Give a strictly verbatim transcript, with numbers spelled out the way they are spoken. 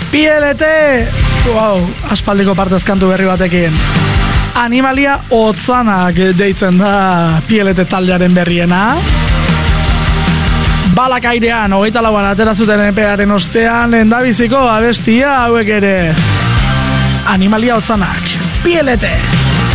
P L T, wow, aspaldiko partez kantu berri batekin. Animalia Otzanak deitzen da P L T taldearen berriena. Balak airean, hogeita lauan atera zuten E P-aren ostean, lehendabiziko abestia hauek ere. Animalia Otzanak, P L T.